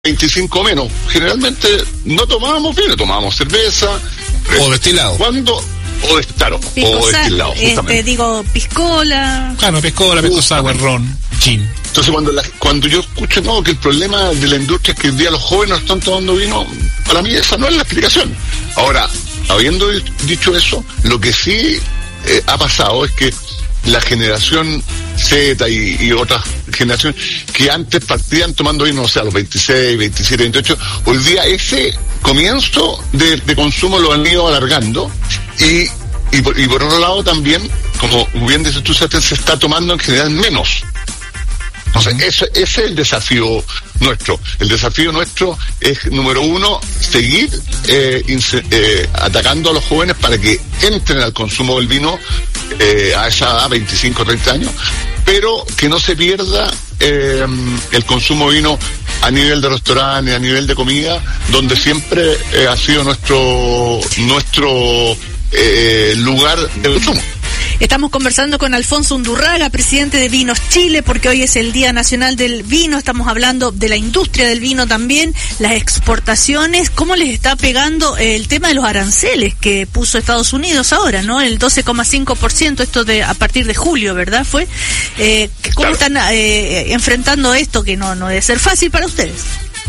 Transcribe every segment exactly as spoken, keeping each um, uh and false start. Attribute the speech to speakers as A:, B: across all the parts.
A: veinticinco menos. Generalmente no tomábamos vino, tomábamos cerveza.
B: O destilado.
A: ¿Cuándo? O de, claro, o destilado, justamente.
C: Este, digo, piscola.
B: Claro, piscola, pisco sour, ron, gin.
A: Entonces cuando la, cuando yo escucho no, que el problema de la industria es que hoy día los jóvenes no están tomando vino, para mí esa no es la explicación. Ahora, habiendo dicho eso, lo que sí eh, ha pasado es que la generación Z y, y otras generaciones que antes partían tomando vino, o sea, a los veintiséis, veintisiete, veintiocho, hoy día ese comienzo de, de consumo lo han ido alargando y, y, por, y por otro lado también, como bien dices tú, se está tomando en general menos. Entonces, ese, ese es el desafío nuestro. El desafío nuestro es, número uno, seguir eh, inse, eh, atacando a los jóvenes para que entren al consumo del vino eh, a esa edad, veinticinco, treinta años, pero que no se pierda eh, el consumo de vino a nivel de restaurante, a nivel de comida, donde siempre eh, ha sido nuestro, nuestro eh, lugar de consumo.
C: Estamos conversando con Alfonso Undurraga, presidente de Vinos Chile, porque hoy es el Día Nacional del Vino. Estamos hablando de la industria del vino también, las exportaciones. ¿Cómo les está pegando el tema de los aranceles que puso Estados Unidos ahora, no? El doce coma cinco por ciento, esto de a partir de julio, ¿verdad? Fue. Eh, ¿Cómo claro. están eh, enfrentando esto, que no, no debe ser fácil para ustedes?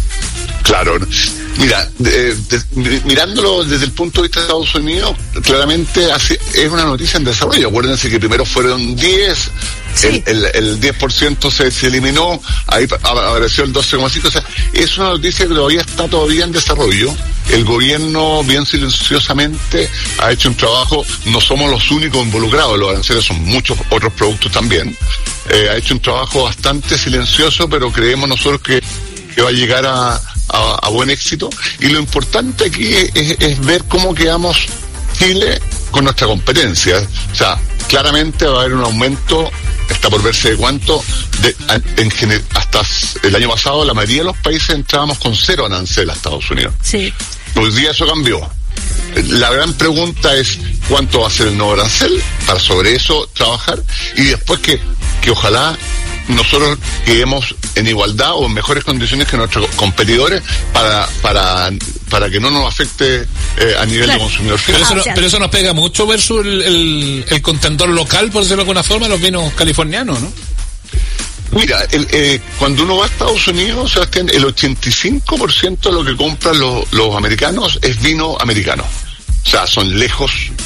A: Claro. Mira, de, de, mirándolo desde el punto de vista de Estados Unidos, claramente hace, es una noticia en desarrollo. Acuérdense que primero fueron diez, sí. el, el, el diez por ciento se, se eliminó, ahí apareció el doce coma cinco por ciento. O sea, es una noticia que todavía está todavía en desarrollo. El gobierno, bien silenciosamente, ha hecho un trabajo. No somos los únicos involucrados, los aranceles son muchos otros productos también. Eh, ha hecho un trabajo bastante silencioso, pero creemos nosotros que, que va a llegar a A, a buen éxito, y lo importante aquí es, es, es ver cómo quedamos Chile con nuestra competencia. O sea, claramente va a haber un aumento, está por verse de cuánto, de, en, en, hasta el año pasado la mayoría de los países entrábamos con cero arancel a Estados Unidos.
C: Sí.
A: Hoy día eso cambió. La gran pregunta es cuánto va a ser el nuevo arancel, para sobre eso trabajar, y después que, que ojalá nosotros quedemos en igualdad o en mejores condiciones que nuestros competidores para para para que no nos afecte eh, a nivel claro. de consumidor final.
B: Pero eso, no, pero eso nos pega mucho versus el, el, el contendor local, por decirlo de alguna forma, los vinos californianos, ¿no?
A: Mira, el, eh, cuando uno va a Estados Unidos, Sebastián, el ochenta y cinco por ciento de lo que compran los, los americanos es vino americano. O sea, son lejos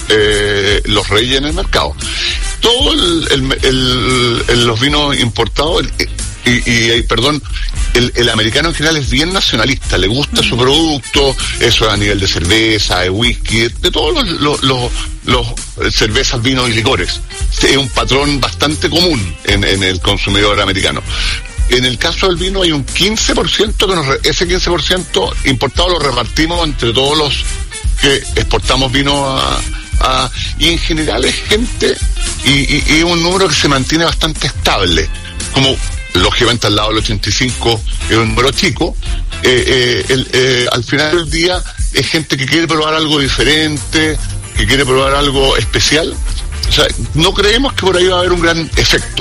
A: eh, los reyes en el mercado. Todo el, el, el, el los vinos importados, el, y, y perdón, el, el americano en general es bien nacionalista, le gusta su producto, eso a nivel de cerveza, de whisky, de todos los, los, los, los cervezas, vinos y licores. Es un patrón bastante común en, en el consumidor americano. En el caso del vino hay un quince por ciento, que nos, ese quince por ciento importado lo repartimos entre todos los que exportamos vino a, a y en general es gente y, y, y un número que se mantiene bastante estable, como lógicamente al lado del ochenta y cinco es un número chico, eh, eh, el, eh, al final del día es gente que quiere probar algo diferente, que quiere probar algo especial. O sea, no creemos que por ahí va a haber un gran efecto.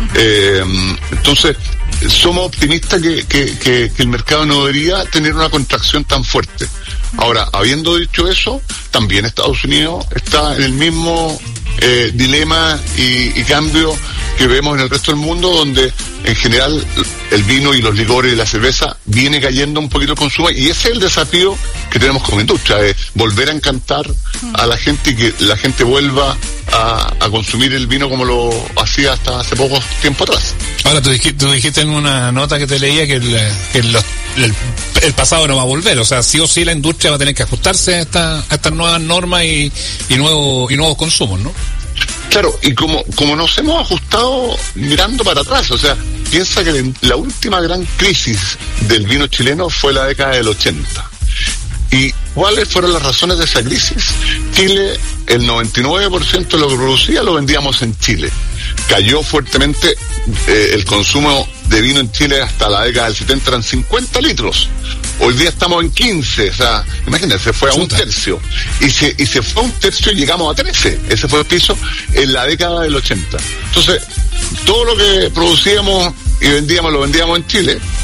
A: Eh, entonces somos optimistas que, que, que, que el mercado no debería tener una contracción tan fuerte. Ahora, habiendo dicho eso, también Estados Unidos está en el mismo eh, dilema y, y cambio que vemos en el resto del mundo, donde en general el vino y los licores y la cerveza viene cayendo un poquito el consumo, y ese es el desafío que tenemos como industria, de volver a encantar a la gente y que la gente vuelva a, a consumir el vino como lo hacía hasta hace poco tiempo atrás.
B: Ahora, tú dijiste, tú dijiste en una nota que te leía que, el, que los, el, el pasado no va a volver, o sea, sí o sí la industria va a tener que ajustarse a, esta, a estas nuevas normas y, y, nuevo, y nuevos consumos, ¿no?
A: Claro, y como, como nos hemos ajustado mirando para atrás, o sea, piensa que la última gran crisis del vino chileno fue la década del ochenta. ¿Y cuáles fueron las razones de esa crisis? Chile, el noventa y nueve por ciento de lo que producía lo vendíamos en Chile. Cayó fuertemente eh, el consumo de vino en Chile hasta la década del setenta, eran cincuenta litros. Hoy día estamos en quince, o sea, imagínense, se fue a un tercio. Y se, y se fue a un tercio y llegamos a trece. Ese fue el piso en la década del ochenta. Entonces, todo lo que producíamos y vendíamos, lo vendíamos en Chile,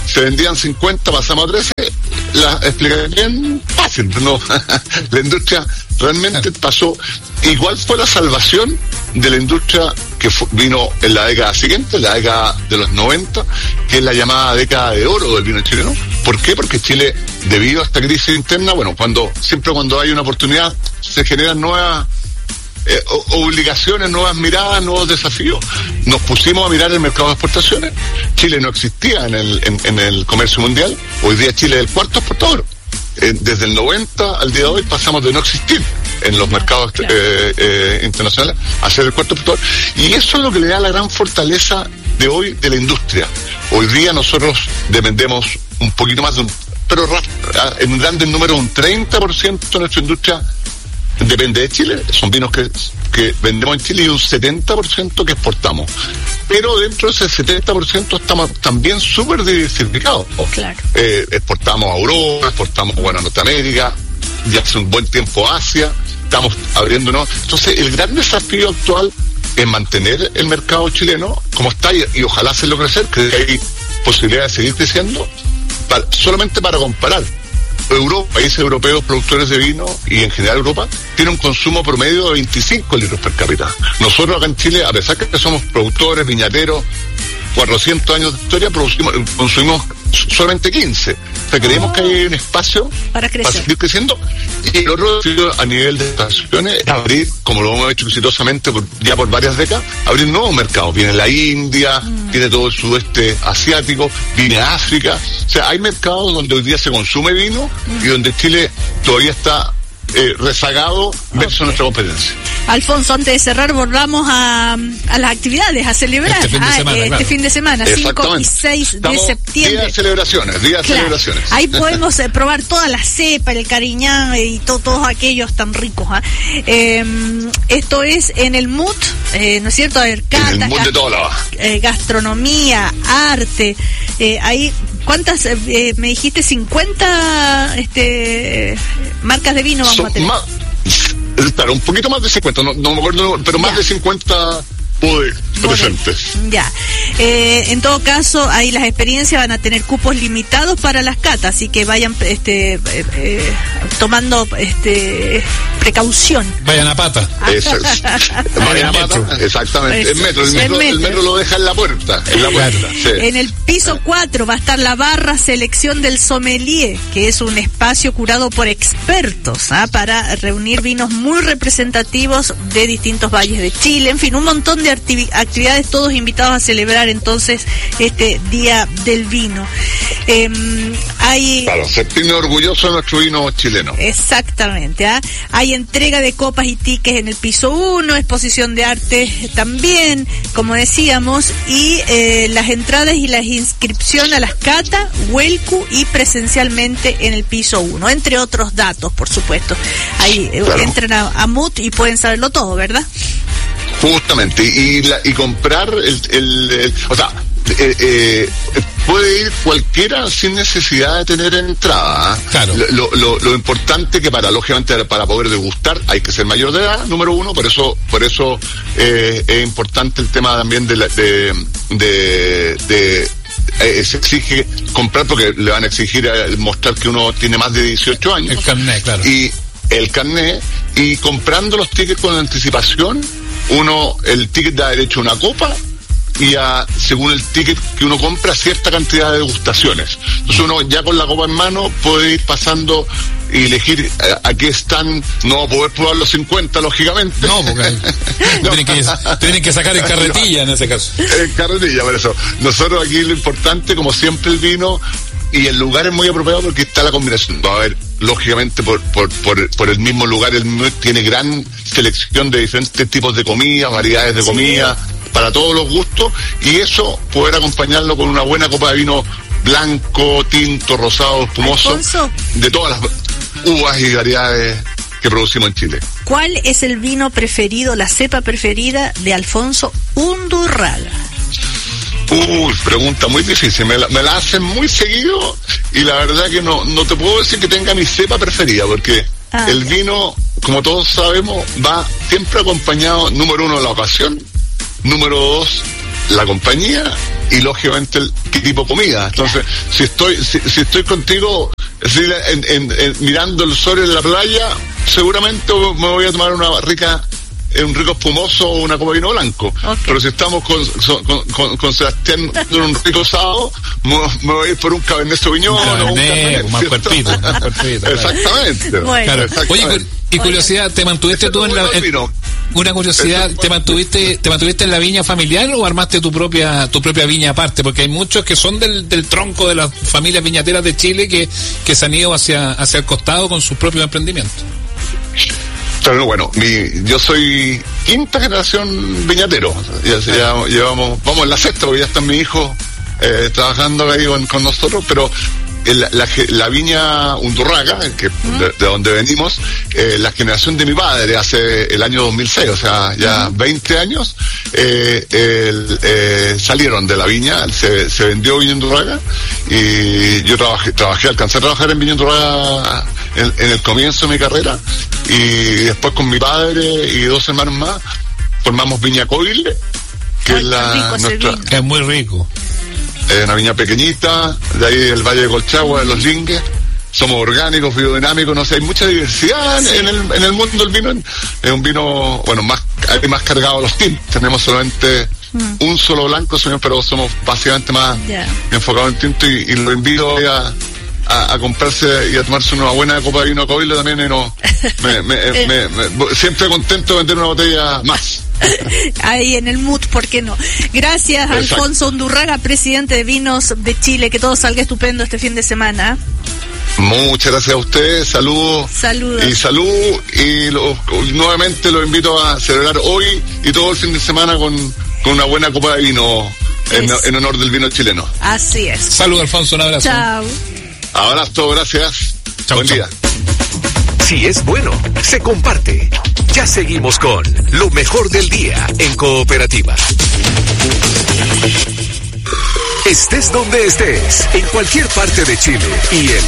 A: se vendían cincuenta, pasamos a trece, la explicación fácil, no, la industria realmente pasó. ¿Y cuál fue la salvación de la industria que fue, vino en la década siguiente, la década de los noventa, que es la llamada década de oro del vino chileno? ¿Por qué? Porque Chile, debido a esta crisis interna, bueno, cuando siempre cuando hay una oportunidad se generan nuevas eh, obligaciones, nuevas miradas, nuevos desafíos. Nos pusimos a mirar el mercado de exportaciones. Chile no existía en el, en, en el comercio mundial. Hoy día Chile es el cuarto exportador. Eh, desde el noventa al día de hoy pasamos de no existir en los mercados eh, eh, internacionales a ser el cuarto exportador. Y eso es lo que le da la gran fortaleza de hoy de la industria. Hoy día nosotros dependemos un poquito más de un, pero en un grande número, un treinta por ciento de nuestra industria depende de Chile. Son vinos que, que vendemos en Chile y un setenta por ciento que exportamos. Pero dentro de ese setenta por ciento estamos también súper diversificados.
C: Claro.
A: Eh, exportamos a Europa, exportamos bueno, a Norteamérica, ya hace un buen tiempo a Asia, estamos abriéndonos. Entonces, el gran desafío actual es mantener el mercado chileno como está y, y ojalá hacerlo crecer, que hay posibilidad de seguir creciendo, para, solamente para comparar. Europa, países europeos productores de vino y en general Europa, tiene un consumo promedio de veinticinco litros per cápita. Nosotros acá en Chile, a pesar que somos productores, viñateros, cuatrocientos años de historia, producimos, consumimos solamente quince. O sea, creemos oh. que hay un espacio
C: para,
A: para seguir creciendo. Y el otro desafío a nivel de estaciones es abrir, como lo hemos hecho exitosamente por, ya por varias décadas, abrir nuevos mercados. Viene la India, mm. viene todo el sudeste asiático, viene África. O sea, hay mercados donde hoy día se consume vino mm. y donde Chile todavía está Eh, rezagado versus okay. nuestra competencia.
C: Alfonso, antes de cerrar, volvamos a, a las actividades, a celebrar
B: este fin de semana,
C: ah, este
B: claro.
C: fin de semana, cinco y seis de septiembre.
A: Día de celebraciones, día de
C: claro.
A: celebraciones.
C: Ahí podemos eh, probar toda la cepa, el cariñán y to, todos aquellos tan ricos. ¿eh? Eh, esto es en el M U T, eh, ¿no es cierto? A ver, cata,
A: en el M U T de toda la
C: eh, gastronomía, arte, eh, ahí, ¿cuántas? Eh, me dijiste cincuenta este, marcas de vino vamos
A: Son
C: a tener.
A: Más, claro, un poquito más de cincuenta, no, no me acuerdo, pero más ya. de cincuenta presentes.
C: Ya. Eh, en todo caso, ahí las experiencias van a tener cupos limitados para las catas, así que vayan este, eh, eh, tomando este precaución.
B: Vayan a pata.
A: Eso es. Vayan a pata, exactamente. El metro, el metro, el metro lo deja en la puerta. En la puerta. Sí.
C: En el piso cuatro va a estar la barra Selección del Sommelier, que es un espacio curado por expertos, ¿ah? para reunir vinos muy representativos de distintos valles de Chile. En fin, un montón de activi- actividades, todos invitados a celebrar entonces este Día del Vino. Eh, hay
A: Claro, sentirme orgulloso de nuestro vino chileno.
C: Exactamente. ¿ah? Hay entrega de copas y tickets en el piso uno, exposición de arte también, como decíamos, y eh, las entradas y las inscripciones a las catas, Huelcu y presencialmente en el piso uno, entre otros datos, por supuesto. Ahí eh, claro. entran a, a M U T y pueden saberlo todo, ¿verdad?
A: Justamente, y, la, y comprar el, el, el o sea, eh, eh, puede ir cualquiera sin necesidad de tener entrada.
B: Claro.
A: Lo, lo, lo importante que para, lógicamente, para poder degustar hay que ser mayor de edad, número uno, por eso, por eso eh, es importante el tema también de la, de, de, de Eh, se exige comprar porque le van a exigir eh, mostrar que uno tiene más de dieciocho años.
B: El carnet, claro.
A: Y el carnet, y comprando los tickets con anticipación, uno, el ticket da derecho a una copa y a, según el ticket que uno compra, cierta cantidad de degustaciones. Entonces uno ya con la copa en mano puede ir pasando y elegir a, a qué están. No va a poder probar los cincuenta, lógicamente.
B: No, porque no. Tienen, que, tienen que sacar en carretilla no. en ese caso.
A: En carretilla, por eso. Nosotros aquí lo importante, como siempre, el vino, y el lugar es muy apropiado porque está la combinación. Va a haber, lógicamente, por, por, por, por el mismo lugar, el tiene gran selección de diferentes tipos de comida, variedades de sí. comida, para todos los gustos, y eso poder acompañarlo con una buena copa de vino blanco, tinto, rosado, espumoso,
C: Alfonso,
A: de todas las uvas y variedades que producimos en Chile.
C: ¿Cuál es el vino preferido, la cepa preferida de Alfonso Undurraga?
A: Uy, pregunta muy difícil, me la, me la hacen muy seguido y la verdad que no, no te puedo decir que tenga mi cepa preferida, porque ah, el vino, como todos sabemos, va siempre acompañado, número uno, la ocasión, número dos, la compañía, y lógicamente el, qué tipo de comida. Entonces, claro. si estoy si, si estoy contigo si, en, en, en, mirando el sol en la playa, seguramente me voy a tomar una rica un rico espumoso o una copa de vino blanco. Okay. Pero si estamos con, con, con, con Sebastián en un rico sábado, me, me voy a ir por un Cabernet Sauvignon o un Cabernet,
B: más cuerpito, más cuerpito.
A: Exactamente.
B: Bueno. Claro. Exactamente. Oye, y curiosidad, ¿te mantuviste tú en la... En, una curiosidad, ¿te mantuviste te mantuviste en la viña familiar o armaste tu propia tu propia viña aparte? Porque hay muchos que son del, del tronco de las familias viñateras de Chile que, que se han ido hacia, hacia el costado con sus propios emprendimientos.
A: Pero bueno, mi, yo soy quinta generación viñatero. Ya, ya llevamos, vamos en la sexta porque ya está mi hijo eh, trabajando ahí con, con nosotros, pero el, la, la viña Undurraga, que uh-huh. de, de donde venimos, eh, la generación de mi padre hace el año dos mil seis, o sea, ya uh-huh. veinte años, eh, el, eh, salieron de la viña, se, se vendió Viña Undurraga y yo trabajé, trabajé, alcancé a trabajar en Viña Undurraga en, en el comienzo de mi carrera y después con mi padre y dos hermanos más formamos Viña Coile, que Ay, es la nuestra,
B: que es muy rico.
A: Eh, una viña pequeñita, de ahí el Valle de Colchagua, de los Lingues. Somos orgánicos, biodinámicos, no sé, hay mucha diversidad sí. en, el, en el mundo del vino. Es un vino, bueno, más hay más cargado a los tintos. Tenemos solamente mm. un solo blanco, señor, pero somos básicamente más yeah. enfocados en tinto y, y lo invito a, a, a comprarse y a tomarse una buena copa de vino Coile también y no, me, me, me, me, siempre contento de vender una botella más.
C: Ahí en el mood, ¿por qué no? Gracias, Exacto. Alfonso Undurraga, presidente de Vinos de Chile. Que todo salga estupendo este fin de semana.
A: Muchas gracias a ustedes, saludos.
C: Saludos.
A: Y salud, y lo, nuevamente los invito a celebrar hoy y todo el fin de semana con, con una buena copa de vino en, en honor del vino chileno.
C: Así es.
B: Saludos, Alfonso, un abrazo.
C: Chao.
A: Abrazo, gracias.
B: Chau,
A: Buen
B: chau.
A: día.
D: Si es bueno, se comparte. Ya seguimos con lo mejor del día en Cooperativa. Estés donde estés, en cualquier parte de Chile y el